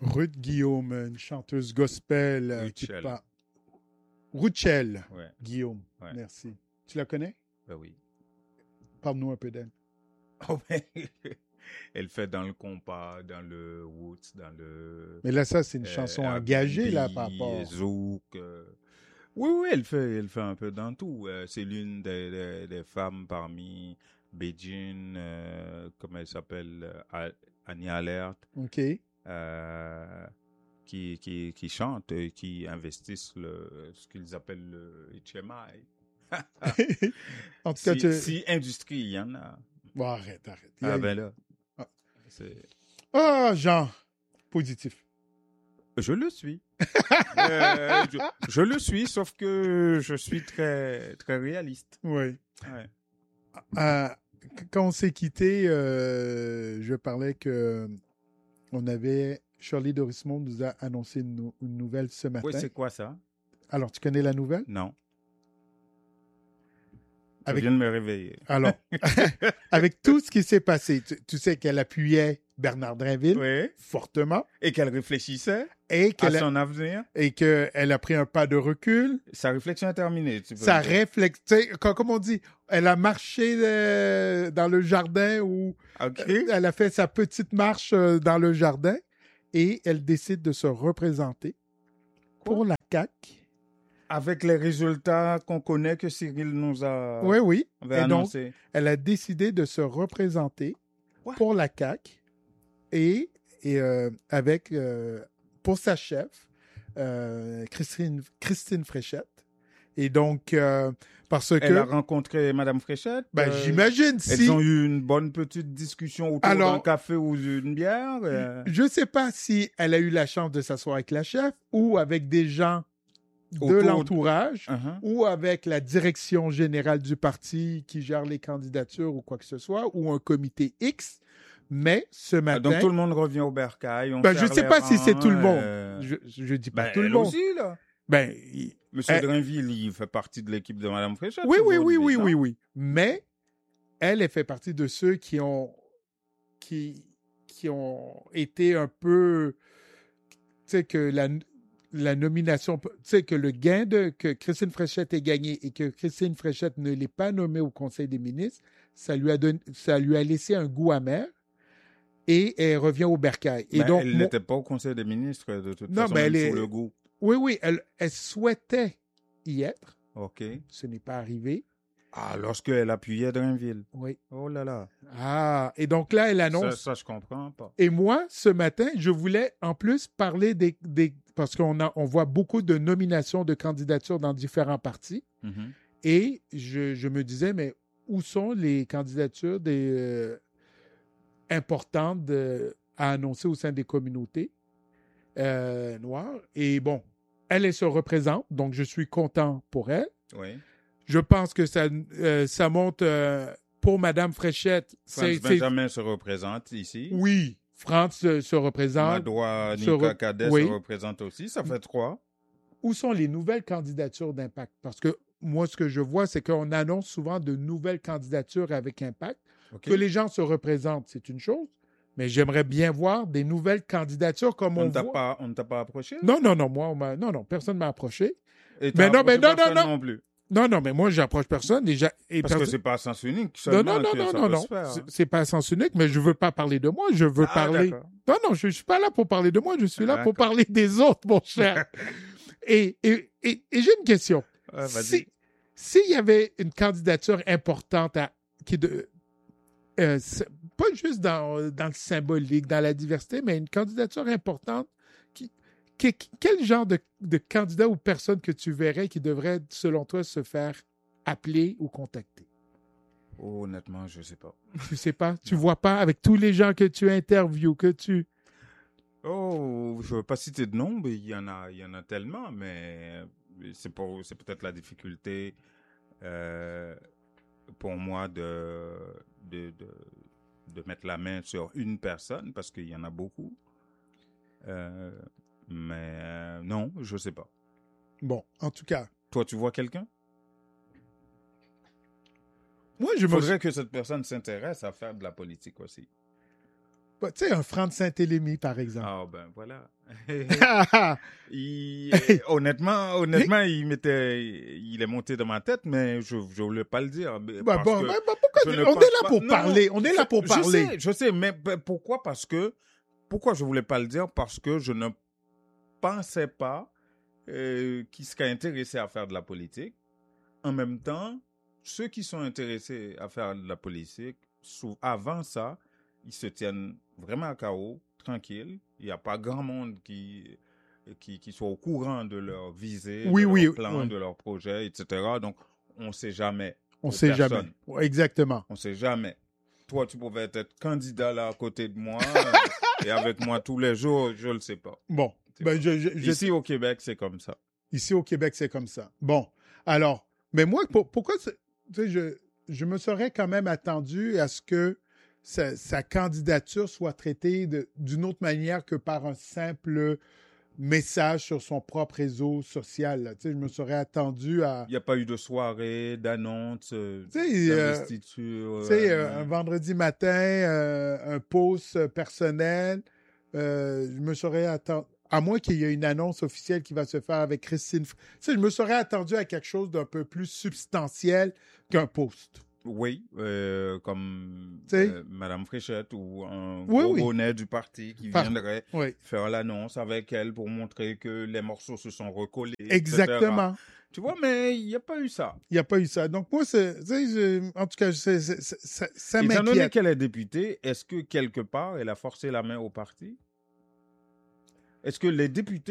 Ruth Guillaume, une chanteuse gospel qui Ruchel. parle. Ruchel Ouais, Guillaume, ouais. merci. Tu la connais? Ben oui. Parle-nous un peu d'elle. Oh, mais elle fait dans le compas, dans le woods, dans le Mais là, ça, c'est une chanson engagée, là, par R&B, rapport. zouk. Oui, elle fait un peu dans tout. C'est l'une des femmes parmi Beijing, comment elle s'appelle, Annie Alert, OK. qui chante, qui investissent ce qu'ils appellent le HMI. En tout cas, Si industrie, il y en a. Bon, arrête. Ah ben là, Ah. c'est... Ah, Jean, positif. Je le suis. Je le suis, sauf que je suis très, très réaliste. Oui. Ouais. Quand on s'est quitté, je parlais que on avait... Shirley Dorismond nous a annoncé une nouvelle ce matin. Oui, c'est quoi ça? Alors, tu connais la nouvelle? Non. Avec- Je viens de me réveiller. Alors, avec tout ce qui s'est passé, tu sais qu'elle appuyait Bernard Drinville Oui. fortement Et qu'elle réfléchissait et à qu'elle son avenir. et qu'elle a pris un pas de recul. Sa réflexion est terminée. Tu peux Sa me dire. réflexion, comme on dit, elle a marché dans le jardin ou OK. elle a fait sa petite marche dans le jardin et elle décide de se représenter pour la CAQ. Avec les résultats qu'on connaît que Cyril nous a Oui. avait Et donc, annoncé. elle a décidé de se représenter Ouais. pour la CAQ et avec, pour sa chef, Christine Fréchette. Et donc, parce Elle a que, rencontré Madame Fréchette. j'imagine si... Elles ont eu une bonne petite discussion autour Alors, d'un café ou d'une bière. Je ne sais pas si elle a eu la chance de s'asseoir avec la chef ou avec des gens de Autour de- l'entourage Uh-huh. ou avec la direction générale du parti qui gère les candidatures ou quoi que ce soit, ou un comité X. Mais ce matin... Donc tout le monde revient au bercail. on je ne serre sais les pas si c'est rangs, tout le monde. Je dis pas tout le elle monde. aussi, là. Monsieur Elle- Drainville, il fait partie de l'équipe de Madame Fréchette. Oui. aujourd'hui, non? Mais elle fait partie de ceux qui ont été un peu... Tu sais, que la nomination... Tu sais, que le gain que Christine Fréchette ait gagné et que Christine Fréchette ne l'ait pas nommée au Conseil des ministres, ça lui a laissé un goût amer et elle revient au bercail. Et donc, elle n'était pas au Conseil des ministres, de toute Non, façon, mais même elle sous est- le goût. Oui, elle souhaitait y être. OK. Ce n'est pas arrivé. Ah, lorsqu'elle appuyait Drainville. Oui. Oh là là. Ah, et donc là, elle annonce... Ça, je comprends pas. Et moi, ce matin, je voulais en plus parler des parce on voit beaucoup de nominations de candidatures dans différents partis. Mhm. Et je me disais, mais où sont les candidatures importantes à annoncer au sein des communautés noires? Et bon, elle se représente, donc je suis content pour elle. Oui. Je pense que ça monte pour Madame Fréchette. Franz Benjamin se représente ici. Oui, France se représente. Madoua se Nika re- Cadet oui. se représente aussi. Ça fait 3. Où sont les nouvelles candidatures d'impact? Parce que moi, ce que je vois, c'est qu'on annonce souvent de nouvelles candidatures avec impact. OK. Que les gens se représentent, c'est une chose, mais j'aimerais bien voir des nouvelles candidatures comme on voit. On ne t'a pas approché? Non, non, personne ne m'a approché. Et Mais t'as non, mais approché non, personne non plus. Non, mais moi, j'approche personne. Parce que c'est pas à sens unique Non, seulement que ça peut non. se faire. C'est pas à sens unique, mais je veux pas parler de moi. Je veux parler. D'accord. Non, je suis pas là pour parler de moi. Je suis là pour D'accord. parler des autres, mon cher. et j'ai une question. Ouais, vas-y. S'il y avait une candidature importante pas juste dans le symbolique, dans la diversité, mais une candidature importante, quel genre de candidat ou personne que tu verrais qui devrait, selon toi, se faire appeler ou contacter? Oh, honnêtement, je sais pas. Tu sais pas? Tu vois pas avec tous les gens que tu interviews, que tu... Oh, je veux pas citer de nom, mais il y en a tellement, mais c'est peut-être la difficulté pour moi de mettre la main sur une personne parce qu'il y en a beaucoup. Mais non, je sais pas. Bon, en tout cas, Toi, tu vois quelqu'un? moi, Il faudrait que cette personne s'intéresse à faire de la politique aussi. Bah, tu sais, un Franck Saint-Élémy, par exemple. Ah, ben voilà. Honnêtement, il est monté dans ma tête, mais je voulais pas le dire. Bah, Parce bon, que bah, pourquoi? je ne On pense est là pas- pour non, parler. On est là pour parler. Je sais, mais pourquoi? Pourquoi je voulais pas le dire? Parce que je ne pensais pas qu'il serait intéressé à faire de la politique. En même temps, ceux qui sont intéressés à faire de la politique, avant ça, ils se tiennent vraiment à KO, tranquille. Il n'y a pas grand monde qui soit au courant de leur visée, Oui, de oui, leur plan, oui. de leur projet, etc. Donc, on ne sait jamais. On Pour sait personne. jamais. Ouais, exactement. On ne sait jamais. Toi, tu pouvais être candidat là à côté de moi et avec moi tous les jours, je ne le sais pas. Bon. C'est Ben, pas. Ici au Québec, c'est comme ça. Ici au Québec, c'est comme ça. Bon. Alors, mais moi, pourquoi tu sais, je me serais quand même attendu à ce que sa candidature soit traitée d'une autre manière que par un simple message sur son propre réseau social. Là. Tu sais, je me serais attendu à... Il n'y a pas eu de soirée, d'annonce, Tu sais, d'investiture. tu sais, un vendredi matin, un post personnel, je me serais attendu... À moins qu'il y ait une annonce officielle qui va se faire avec Christine. Tu sais, je me serais attendu à quelque chose d'un peu plus substantiel qu'un post. Oui, comme Madame Fréchette ou un Oui. bonnet du parti qui viendrait Oui. faire l'annonce avec elle pour montrer que les morceaux se sont recollés. Exactement. Etc. Tu vois, mais il n'y a pas eu ça. Il n'y a pas eu ça. Donc, moi, en tout cas, ça m'inquiète. Étant donné qu'elle est députée, est-ce que quelque part, elle a forcé la main au parti? Est-ce que les députés